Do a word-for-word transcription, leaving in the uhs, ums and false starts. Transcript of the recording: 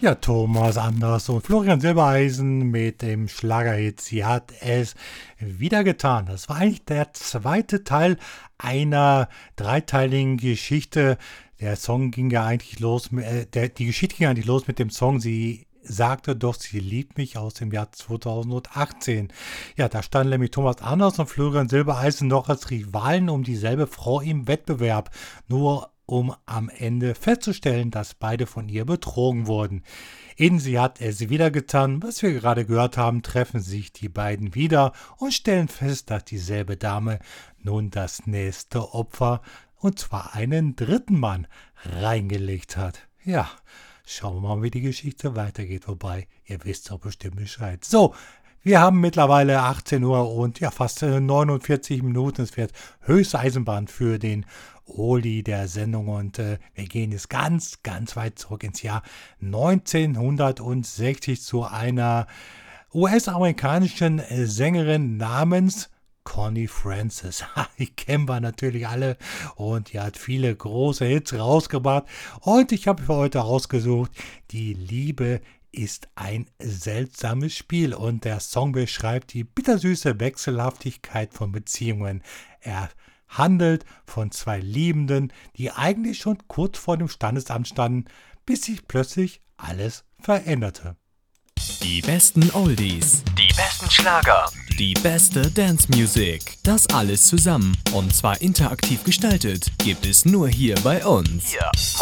Ja, Thomas Anders und Florian Silbereisen mit dem Schlagerhit "Sie hat es wieder getan". Das war eigentlich der zweite Teil einer dreiteiligen Geschichte. Der Song ging ja eigentlich los, äh, der, die Geschichte ging eigentlich los mit dem Song "Sie sagte doch, sie liebt mich" aus dem Jahr zweitausendachtzehn. Ja, da standen nämlich Thomas Anders und Florian Silbereisen noch als Rivalen um dieselbe Frau im Wettbewerb. Nur um am Ende festzustellen, dass beide von ihr betrogen wurden. In "Sie hat es wieder getan", was wir gerade gehört haben, treffen sich die beiden wieder und stellen fest, dass dieselbe Dame nun das nächste Opfer, und zwar einen dritten Mann, reingelegt hat. Ja, schauen wir mal, wie die Geschichte weitergeht. Wobei, ihr wisst doch bestimmt Bescheid. So, wir haben mittlerweile achtzehn Uhr und ja, fast neunundvierzig Minuten. Es wird höchste Eisenbahn für den Oli der Sendung und äh, wir gehen jetzt ganz, ganz weit zurück ins Jahr neunzehnhundertsechzig zu einer U S-amerikanischen äh, Sängerin namens Connie Francis. Die kennen wir natürlich alle und die hat viele große Hits rausgebracht und ich habe für heute ausgesucht, "Die Liebe ist ein seltsames Spiel", und der Song beschreibt die bittersüße Wechselhaftigkeit von Beziehungen. Er handelt von zwei Liebenden, die eigentlich schon kurz vor dem Standesamt standen, bis sich plötzlich alles veränderte. Die besten Oldies, die besten Schlager, die beste Dance Music, das alles zusammen und zwar interaktiv gestaltet, gibt es nur hier bei uns. Hier